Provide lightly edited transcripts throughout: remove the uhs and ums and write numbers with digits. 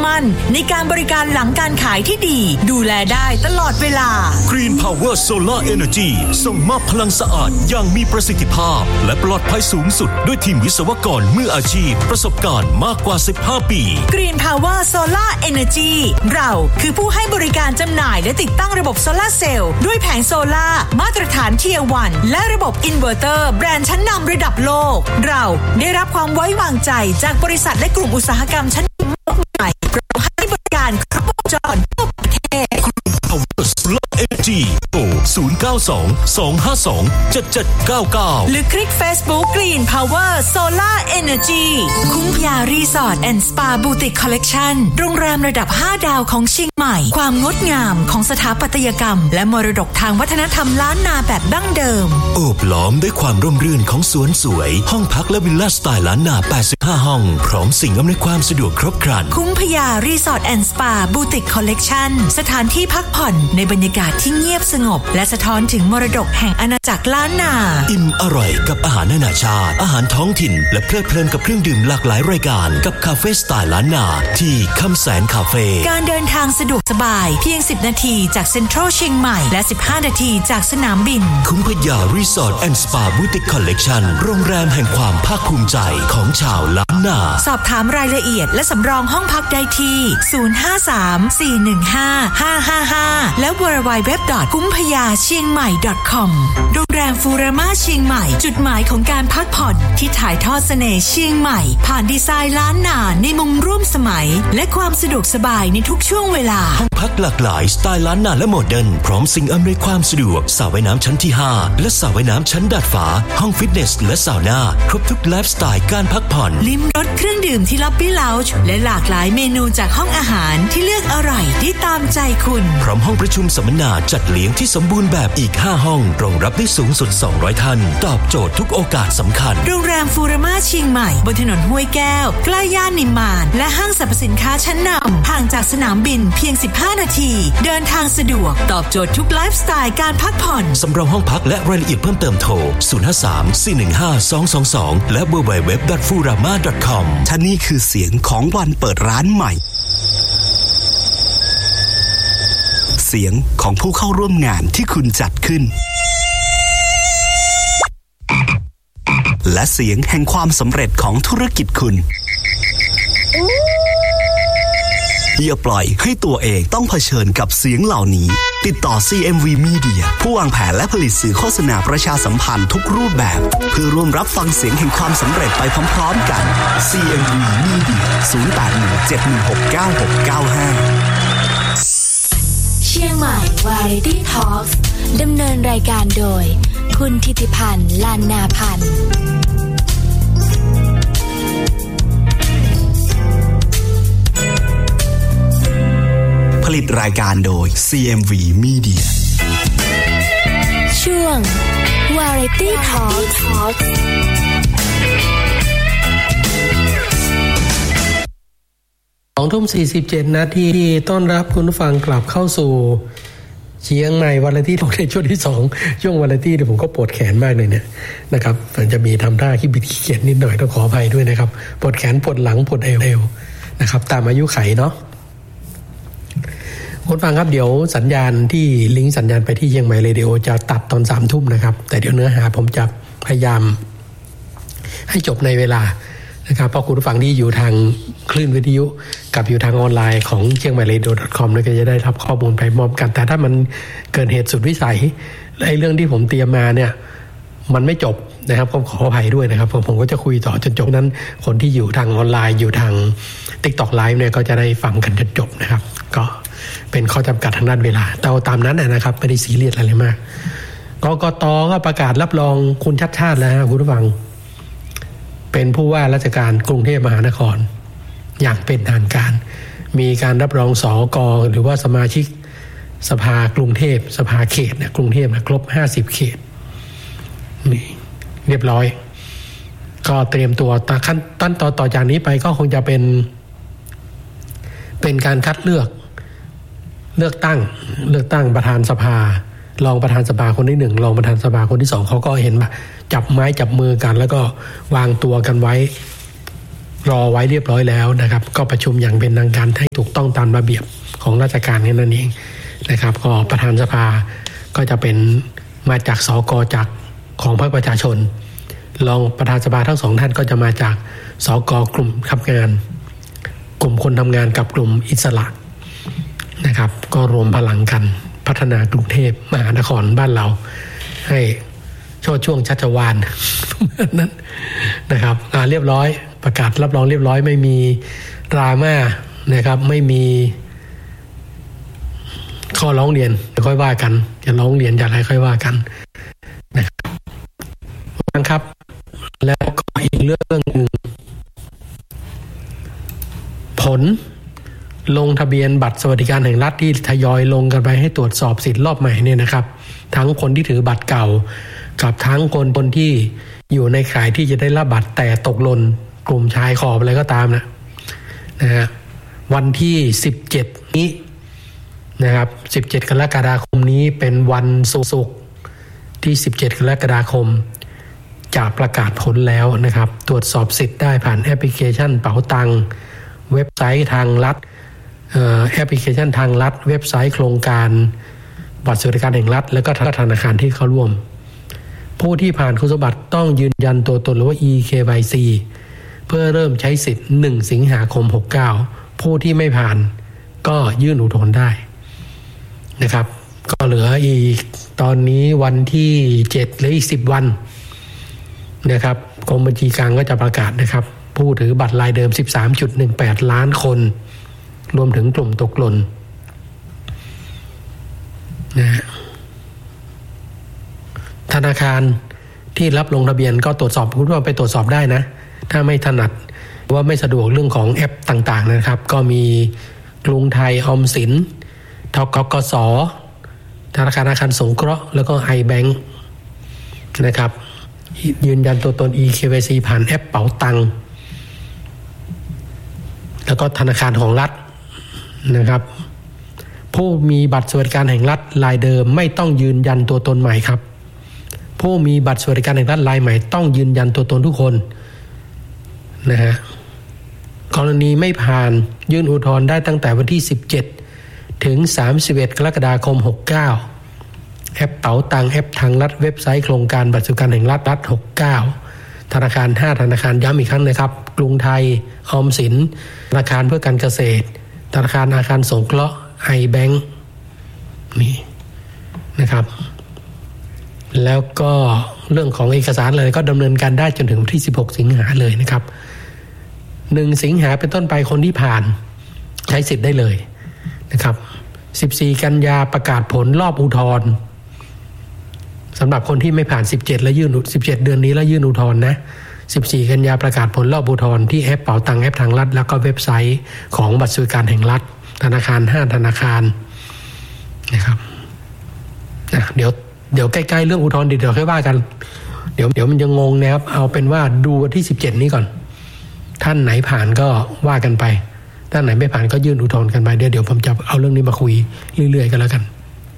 มั่นในการบริการหลังการขายที่ดีดูแลได้ตลอดเวลา Green Power Solar Energy ส่งมอบพลังสะอาดอย่างมีประสิทธิภาพและปลอดภัยสูงสุดด้วยทีมวิศวกรมืออาชีพประสบการณ์มากกว่า15 ปี Green Power Solar Energy เราคือผู้ให้บริการจำหน่ายและติดตั้งระบบโซลาร์เซลล์ด้วยแผงโซล่ามาตรฐาน Tier 1 และระบบอินเวอร์เตอร์แบรนด์ชั้นนำระดับโลกเราได้รับความไว้วางใจจากบริษัทและกลุ่มอุตสาหกรรมชั้นนำมากมายเราให้บริการครบวงจรทั่วประเทศ Power Solar Energy โทร 092-252-7799 หรือคลิก Facebook Green Power Solar Energy คุ้มพยารีสอร์ทแอนด์สปาบูติกคอลเลคชั่นโรงแรมระดับ5ดาวของเชียงใหม่ความงดงามของสถาปัตยกรรมและมรดกทางวัฒนธรรมล้านนาแบบดั้งเดิมโอบล้อมด้วยความร่มรื่นของสวนสวยห้องพักและวิลล่าสไตล์ล้านนา85ห้องพร้อมสิ่งอำนวยความสะดวกครบครันคุ้มพยารีสอร์ทแอนด์สปาบูติกคอลเลคชั่นสถานที่พักผ่อนในบรรยากาศที่เงียบสงบและสะท้อนถึงมรดกแห่งอาณาจักรล้านนาอิ่มอร่อยกับอาหารนานาชาติอาหารท้องถิ่นและเพลิดเพลินกับเครื่องดื่มหลากหลายรายการกับคาเฟ่สไตล์ล้านนาที่คำแสนคาเฟ่การเดินทางสะดวกสบายเพียง10นาทีจากเซ็นทรัลเชียงใหม่และ15นาทีจากสนามบินคุ้มพยารีสอร์ทแอนด์สปาบูติกคอลเลคชั่นโรงแรมแห่งความภาคภูมิใจของชาวล้านนาสอบถามรายละเอียดและสำรองห้องพักได้ที่053-415-555และ www.kumphayachiengmai.com โรงแรมฟูราม่าเชียงใหม่จุดหมายของการพักผ่อนที่ถ่ายทอดเสน่ห์เชียงใหม่ผ่านดีไซน์ล้านนาในมุมร่วมสมัยและความสะดวกสบายในทุกช่วงเวลาห้องพักหลากหลายสไตล์ล้านนาและโมเดิร์นพร้อมสิ่งอำนวยความสะดวกสระว่ายน้ำชั้นที่5และสระว่ายน้ำชั้นดาดฟ้าห้องฟิตเนสและซาวน่าครบทุกไลฟ์สไตล์การพักผ่อนลิ้มรสเครื่องดื่มที่ล็อบบี้ลาวจ์และหลากหลายเมนูจากห้องอาหารที่เลือกอร่อยได้ตามใจคุณพร้อมห้องประชุมสัมมนาจัดเลี้ยงที่สมบูรณ์แบบอีก5ห้องรองรับได้สูงสุด200ท่านตอบโจทย์ทุกโอกาสสำคัญโรงแรมฟูราม่าเชียงใหม่บนถนนห้วยแก้วใกล้ย่านนิมมานและห้างสรรพสินค้าชั้นนำห่างจากสนามบินเพียง15นาทีเดินทางสะดวกตอบโจทย์ทุกไลฟ์สไตล์การพักผ่อนสำรองห้องพักและรายละเอียดเพิ่มเติมโทร 053-415-222 และ www.furama.com ท่านี่คือเสียงของวันเปิดร้านใหม่เสียงของผู้เข้าร่วมงานที่คุณจัดขึ้นและเสียงแห่งความสำเร็จของธุรกิจคุณอย่าปล่อยให้ตัวเองต้องเผชิญกับเสียงเหล่านี้ติดต่อ CMV Media ผู้วางแผนและผลิตสื่อโฆษณาประชาสัมพันธ์ทุกรูปแบบเพื่อร่วมรับฟังเสียงแห่งความสำเร็จไปพร้อมๆกัน CMV Media 0817169695 เชียงใหม่ Variety Talks ดำเนินรายการโดยคุณธิติพันธ์ ลานนาพันธ์ผลิตรายการโดย CMV Media ช่วง Variety Talks 2:47 นาทีต้อนรับคุณผู้ฟังกลับเข้าสู่เชียงใหม่วาไรตี้ในช่วงที่2ช่วงวาไรตี้ผมก็ปวดแขนมากเลยเนี่ยนะครับมันจะมีทำท่าขี้บิดขี้เกียจนิดหน่อยต้องขออภัยด้วยนะครับปวดแขนปวดหลังปวดเอวนะครับตามอายุไขเนาะคุณฟังครับเดี๋ยวสัญญาณที่ลิงก์สัญญาณไปที่เชียงใหม่เรดิโอจะตัดตอน 3 ทุ่มนะครับแต่เดี๋ยวเนื้อหาผมจะพยายามให้จบในเวลานะครับเพราะคุณผู้ฟังที่อยู่ทางคลื่นวิทยุกับอยู่ทางออนไลน์ของเชียงใหม่ radio.com ก็จะได้รับข้อมูลไปพร้อมกันแต่ถ้ามันเกิดเหตุสุดวิสัยไอ้เรื่องที่ผมเตรียมมาเนี่ยมันไม่จบนะครับผมขออภัยด้วยนะครับผมก็จะคุยต่อจนจบนั้นคนที่อยู่ทางออนไลน์อยู่ทาง TikTok Live เนี่ยก็จะได้ฟังกันจนจบนะครับก็เป็นข้อจำกัดทางด้านเวลาแต่ตามนั้นนะครับไม่ได้ซีเรียสอะไรมากกกต.ก็ประกาศรับรองคุณชัดชาติแล้วคุณผู้ฟังเป็นผู้ว่าราชการกรุงเทพมหานครอย่างเป็นทางการมีการรับรองสก.หรือว่าสมาชิกสภากรุงเทพสภาเขตกรุงเทพครบ50เขตนี่เรียบร้อยก็เตรียมตัวขั้นตอนต่อจากนี้ไปก็คงจะเป็นการคัดเลือกตั้งประธานสภารองประธานสภาคนที่1รองประธานสภาคนที่2เขาก็เห็นว่าจับไม้จับมือกันแล้วก็วางตัวกันไว้รอไว้เรียบร้อยแล้วนะครับก็ประชุมอย่างเป็นทางการให้ถูกต้องตามระเบียบของราชการนั่นเองนะครับก็ประธานสภาก็จะเป็นมาจากสกจากของพรรคประชาชนรองประธานสภาทั้งสองท่านก็จะมาจากสกกลุ่มทำงานกลุ่มคนทำงานกับกลุ่มอิสระนะครับก็รวมพลังกันพัฒนากรุงเทพมหานครบ้านเราให้โชติช่วงชัชวาลนั้นนะครับเรียบร้อยประกาศรับรองเรียบร้อยไม่มีดราม่านะครับไม่มีข้อร้องเรียนค่อยว่ากันจะร้องเรียนอย่างไรค่อยว่ากันนะครับแล้วก็อีกเรื่องนึงผลลงทะเบียนบัตรสวัสดิการแห่งรัฐที่ทยอยลงกันไปให้ตรวจสอบสิทธิ์รอบใหม่เนี่ยนะครับทั้งคนที่ถือบัตรเก่ากับทั้งคนที่อยู่ในข่ายที่จะได้รับบัตรแต่ตกหล่นกลุ่มชายขอบอะไรก็ตามนะฮะวันที่17นี้นะครับ17กรกฎาคมนี้เป็นวันศุกร์ที่17กรกฎาคมจะประกาศผลแล้วนะครับตรวจสอบสิทธิ์ได้ผ่านแอปพลิเคชันเป๋าตังเว็บไซต์ทางรัฐแอปพลิเคชันทางรัฐเว็บไซต์โครงการบัตรสวัสดิการแห่งรัฐแล้วก็ธนาคารที่เข้าร่วมผู้ที่ผ่านคุณสมบัติต้องยืนยันตัวตนหรือว่า eKYC เพื่อเริ่มใช้สิทธิ์1สิงหาคม69ผู้ที่ไม่ผ่านก็ยื่นอุทธรณ์ได้นะครับก็เหลืออีกตอนนี้วันที่7เหลืออีก10วันนะครับกรมบัญชีกลางก็จะประกาศนะครับผู้ถือบัตรรายเดิม 13.18 ล้านคนรวมถึงกลุ่มตกหล่นนะธนาคารที่รับลงทะเบียนก็ตรวจสอบคุณว่าไปตรวจสอบได้นะถ้าไม่ถนัดว่าไม่สะดวกเรื่องของแอปต่างๆนะครับก็มีกรุงไทยออมสินธกส.ธนาคารอาคารสงเคราะห์แล้วก็ iBank นะครับยืนยันตัวตน eKYC ผ่านแอปเป๋าตังแล้วก็ธนาคารของรัฐนะครับผู้มีบัตรสวัสดิการแห่งรัฐรายเดิมไม่ต้องยืนยันตัวตนใหม่ครับผู้มีบัตรสวัสดิการแห่งรัฐรายใหม่ต้องยืนยันตัวตนทุกคนนะฮะกรณีไม่ผ่านยื่นอุทธรณ์ได้ตั้งแต่วันที่17ถึง31กรกฎาคม69แอปเป๋าตังแอปทางรัฐเว็บไซต์โครงการบัตรสวัสดิการแห่งรัฐ69ธนาคาร5ธนาคารย้ำอีกครั้งนะครับกรุงไทยออมสินธนาคารเพื่อการเกษตรธนาคารอาคารสงเคราะห์ iBank นี่นะครับแล้วก็เรื่องของเอกสารอะไรก็ดำเนินการได้จนถึงวันที่16สิงหาเลยนะครับ1สิงหาเป็นต้นไปคนที่ผ่านใช้สิทธิ์ได้เลยนะครับ14กันยาประกาศผลรอบอุทธรณ์สำหรับคนที่ไม่ผ่าน17และยื่น17เดือนนี้แล้วยื่นอุทธรณ์นะ14กันยาประกาศผลรอบอุทธรณ์ที่แอปเป๋าตังแอปทางรัฐแล้วก็เว็บไซต์ของบัตรสวัสดิการแห่งรัฐธนาคาร5ธนาคารนะครับเดี๋ยวใกล้ๆเรื่องอุทธรณ์เดี๋ยวค่อยว่ากันเดี๋ยวมันจะงงนะครับเอาเป็นว่าดูวันที่17นี้ก่อนท่านไหนผ่านก็ว่ากันไปท่านไหนไม่ผ่านก็ยื่นอุทธรณ์กันไปเดี๋ยวผมจะเอาเรื่องนี้มาคุยเรื่อยๆกันแล้วกัน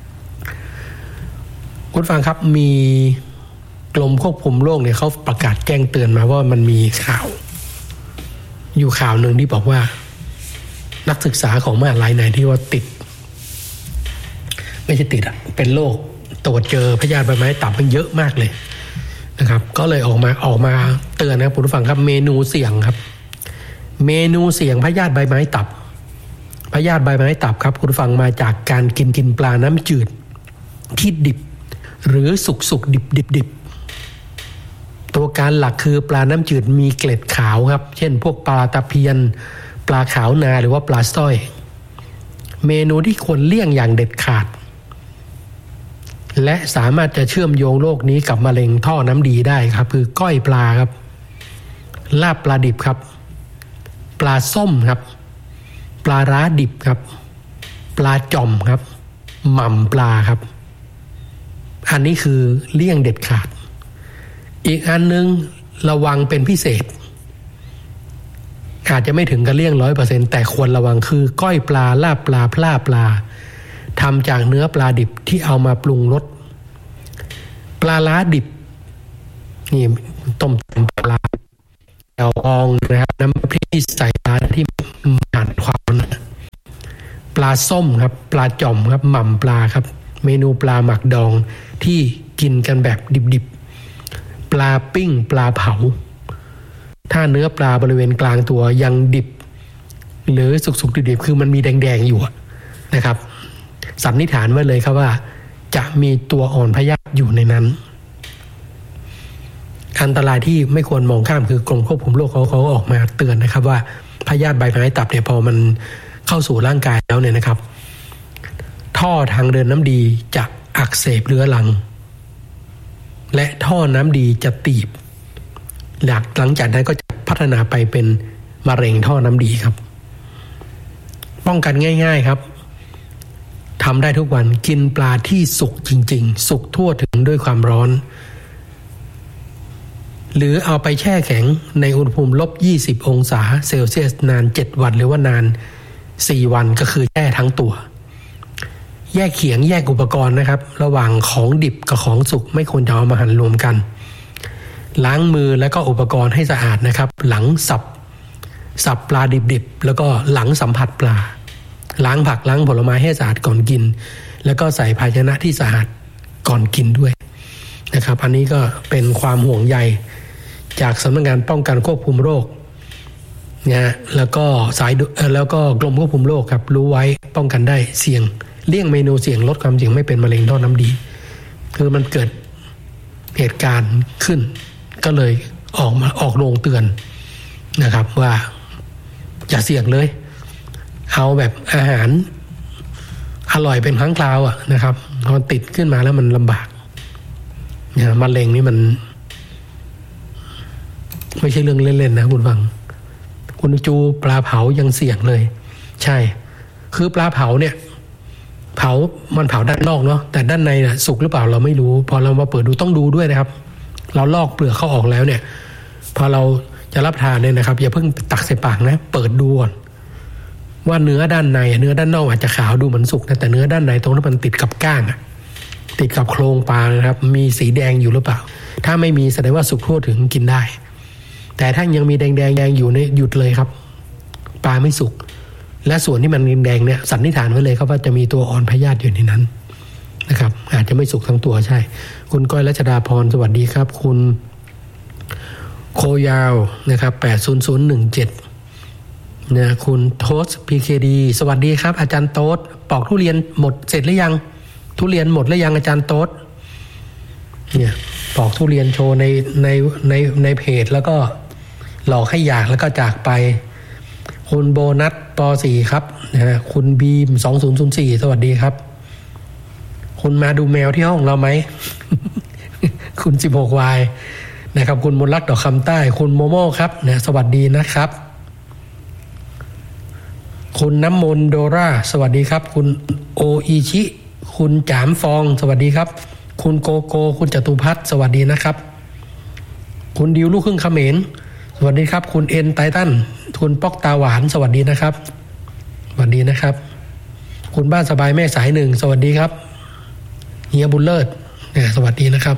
คุณฟังครับมีกรมควบคุมโรคเนี่ยเขาประกาศแจ้งเตือนมาว่ามันมีข่าวอยู่ข่าวหนึ่งที่บอกว่านักศึกษาของมหาวิทยาลัยไหนที่ว่าติดไม่ใช่ติดเป็นโรคตรวจเจอพยาธิใบไม้ตับมันเยอะมากเลยนะครับก็เลยออกมาเตือนนะครับคุณฟังครับเมนูเสี่ยงครับเมนูเสี่ยงพยาธิใบไม้ตับพยาธิใบไม้ตับครับคุณฟังมาจากการกินปลาน้ำจืดที่ดิบหรือสุกดิบตัวการหลักคือปลาน้ำจืดมีเกล็ดขาวครับเช่นพวกปลาตะเพียนปลาขาวนาหรือว่าปลาสร้อยเมนูที่ควรเลี่ยงอย่างเด็ดขาดและสามารถจะเชื่อมโยงโรคนี้กับมะเร็งท่อน้ำดีได้ครับคือก้อยปลาครับลาบปลาดิบครับปลาส้มครับปลาร้าดิบครับปลาจ่อมครับหม่ำปลาครับอันนี้คือเลี่ยงเด็ดขาดอีกอันนึงระวังเป็นพิเศษอาจจะไม่ถึงกับเลี่ยง 100% แต่ควรระวังคือก้อยปลาลาบปลาพล่าปลาทำจากเนื้อปลาดิบที่เอามาปรุงรสปลาร้าดิบนี่ต้มปลาจ่วบองนะครับน้ำพริกที่ใส่ปลาที่ผ่านความปลาส้มครับปลาจ่อมครับหม่ำปลาครับเมนูปลาหมักดองที่กินกันแบบดิบๆปลาปิ้งปลาเผาถ้าเนื้อปลาบริเวณกลางตัวยังดิบหรือสุกๆดิบๆคือมันมีแดงๆอยู่นะครับสันนิษฐานไว้เลยครับว่าจะมีตัวอ่อนพยาธิอยู่ในนั้นอันตรายที่ไม่ควรมองข้ามคือกรมควบคุมโรคเขาออกมาเตือนนะครับว่าพยาธิใบไม้ตับเนี่ยพอมันเข้าสู่ร่างกายแล้วเนี่ยนะครับท่อทางเดินน้ำดีจะอักเสบเรื้อรังและท่อน้ำดีจะตีบหลังจากนั้นก็จะพัฒนาไปเป็นมะเร็งท่อน้ำดีครับป้องกันง่ายๆครับทำได้ทุกวันกินปลาที่สุกจริงๆสุกทั่วถึงด้วยความร้อนหรือเอาไปแช่แข็งในอุณหภูมิ-20 องศาเซลเซียสนาน7วันหรือว่านาน4วันก็คือแช่ทั้งตัวแยกเขียงแยกอุปกรณ์นะครับระหว่างของดิบกับของสุกไม่ควรจะเอามาหั่นรวมกันล้างมือแล้วก็อุปกรณ์ให้สะอาดนะครับหลังสับปลาดิบๆแล้วก็หลังสัมผัสปลาล้างผักล้างผลไม้ให้สะอาดก่อนกินแล้วก็ใส่ภาชนะที่สะอาดก่อนกินด้วยนะครับอันนี้ก็เป็นความห่วงใยจากสำนักงานป้องกันควบคุมโรคนะแล้วก็กรมควบคุมโรคครับรู้ไว้ป้องกันได้เสี่ยงเลี่ยงเมนูเสี่ยงลดความเสี่ยงไม่เป็นมะเร็งท่อน้ำดีคือมันเกิดเหตุการณ์ขึ้นก็เลยออกโรงเตือนนะครับว่าอย่าเสี่ยงเลยเอาแบบอาหารอร่อยเป็นครั้งคราวนะครับพอติดขึ้นมาแล้วมันลำบากเนี่ยมะเร็งนี่มันไม่ใช่เรื่องเล่นๆนะคุณฟังคุณจูปลาเผายังเสี่ยงเลยใช่คือปลาเผาเนี่ยมันเผาด้านนอกเนาะแต่ด้านในน่ะสุกหรือเปล่าเราไม่รู้พอเรามาเปิดดูต้องดูด้วยนะครับเราลอกเปลือกเขาออกแล้วเนี่ยพอเราจะรับทานเนี่ยนะครับอย่าเพิ่งตักใส่ปากนะเปิดดูก่อนว่าเนื้อด้านในเนื้อด้านนอกอาจจะขาวดูเหมือนสุกนะแต่เนื้อด้านในตรงนั้นมันติดกับก้างติดกับโครงปลานะครับมีสีแดงอยู่หรือเปล่าถ้าไม่มีแสดงว่าสุกทั่วถึงกินได้แต่ถ้ายังมีแดงอยู่เนี่ยหยุดเลยครับปลาไม่สุกและส่วนที่มันแดงเนี่ยสันนิษฐานไว้เลยครับว่าจะมีตัวอ่อนพยาธิอยู่ในนั้นนะครับอาจจะไม่สุกทั้งตัวใช่คุณก้อยรัชดาพรสวัสดีครับคุณโคยาวนะครับ80017นะคุณโทส PKD สวัสดีครับอาจารย์โต๊ดปอกทุเรียนหมดเสร็จหรือยังทุเรียนหมดหรือยังอาจารย์โต๊ดเนี่ยปอกทุเรียนโชว์ในเพจแล้วก็หลอกให้อยากแล้วก็จากไปคุณโบนัสป.4 ครับนะคุณบีม2004สวัสดีครับคุณมาดูแมวที่ห้องเราไหม คุณ 16Y นะครับคุณมนลักษ์ดอกคำใต้คุณโมโม่ครับนะสวัสดีนะครับคุณน้ำมนต์โดราสวัสดีครับคุณโออิชิคุณจามฟองสวัสดีครับคุณโกโกคุณจตุพัฒน์สวัสดีนะครับคุณดิวลูกครึ่งเขมรสวัสดีครับคุณเอ็นไททันคุณป๊อกตาหวานสวัสดีนะครับสวัสดีนะครับคุณบ้านสบายแม่สายหนึ่งสวัสดีครับเฮียบุญเลิศสวัสดีนะครับ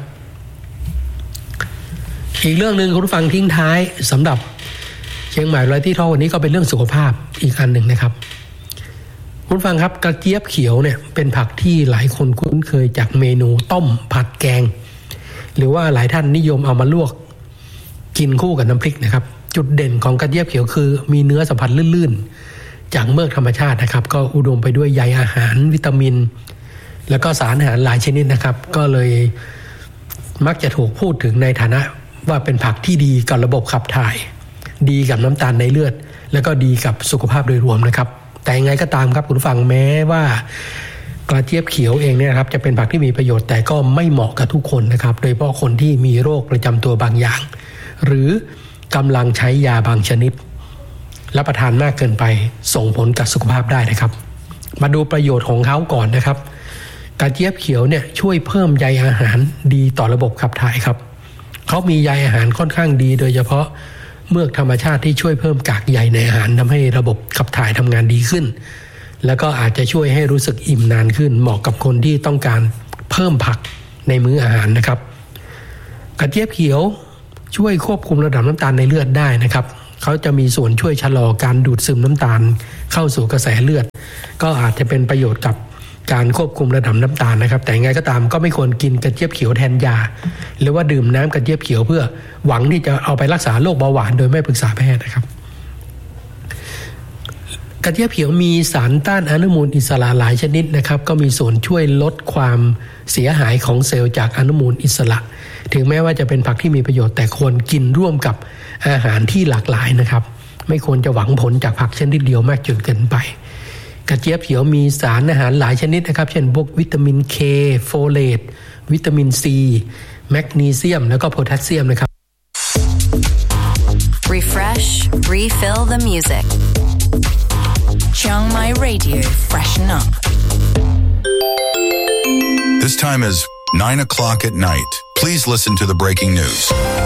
อีกเรื่องนึงคุณผู้ฟังทิ้งท้ายสำหรับเชียงใหม่Variety Talkวันนี้ก็เป็นเรื่องสุขภาพอีกอันหนึ่งนะครับคุณฟังครับกระเจี๊ยบเขียวเนี่ยเป็นผักที่หลายคนคุ้นเคยจากเมนูต้มผัดแกงหรือว่าหลายท่านนิยมเอามาลวกกินคู่กับน้ำพริกนะครับจุดเด่นของกระเจี๊ยบเขียวคือมีเนื้อสัมผัสลื่นๆจากเมือกธรรมชาตินะครับก็อุดมไปด้วยใยอาหารวิตามินแล้วก็สารอาหารหลายชนิดนะครับก็เลยมักจะถูกพูดถึงในฐานะว่าเป็นผักที่ดีกับระบบขับถ่ายดีกับน้ำตาลในเลือดแล้วก็ดีกับสุขภาพโดยรวมนะครับแต่ยังไงก็ตามครับคุณผู้ฟังแม้ว่ากระเจี๊ยบเขียวเองเนี่ยครับจะเป็นผักที่มีประโยชน์แต่ก็ไม่เหมาะกับทุกคนนะครับโดยเฉพาะคนที่มีโรคประจำตัวบางอย่างหรือกำลังใช้ยาบางชนิดรับประทานมากเกินไปส่งผลกับสุขภาพได้นะครับมาดูประโยชน์ของเขาก่อนนะครับกระเจี๊ยบเขียวเนี่ยช่วยเพิ่มใยอาหารดีต่อระบบขับถ่ายครับเขามีใยอาหารค่อนข้างดีโดยเฉพาะเมือกธรรมชาติที่ช่วยเพิ่มกากใยในอาหารทำให้ระบบขับถ่ายทำงานดีขึ้นแล้วก็อาจจะช่วยให้รู้สึกอิ่มนานขึ้นเหมาะกับคนที่ต้องการเพิ่มผักในมื้ออาหารนะครับกระเจี๊ยบเขียวช่วยควบคุมระดับน้ำตาลในเลือดได้นะครับเขาจะมีส่วนช่วยชะลอการดูดซึมน้ำตาลเข้าสู่กระแสเลือดก็อาจจะเป็นประโยชน์กับการควบคุมระดับน้ำตาลนะครับแต่ยังไงก็ตามก็ไม่ควรกินกระเจี๊ยบเขียวแทนยาหรือว่าดื่มน้ำกระเจี๊ยบเขียวเพื่อหวังที่จะเอาไปรักษาโรคเบาหวานโดยไม่ปรึกษาแพทย์นะครับกระเจี๊ยบเขียวมีสารต้านอนุมูลอิสระหลายชนิดนะครับก็มีส่วนช่วยลดความเสียหายของเซลล์จากอนุมูลอิสระถึงแม้ว่าจะเป็นผักที่มีประโยชน์แต่ควรกินร่วมกับอาหารที่หลากหลายนะครับไม่ควรจะหวังผลจากผักชนิดเดียวมากจนเกินไปกระเจี๊ยบเขียวมีสารอาหารหลายชนิดนะครับเช่นพวกวิตามิน K โฟเลตวิตามิน C แมกนีเซียมแล้วก็โพแทสเซียมนะครับ Refresh, refill the music. Chiang Mai Radio, freshen up. This time is 9 o'clock at night. Please listen to the breaking news.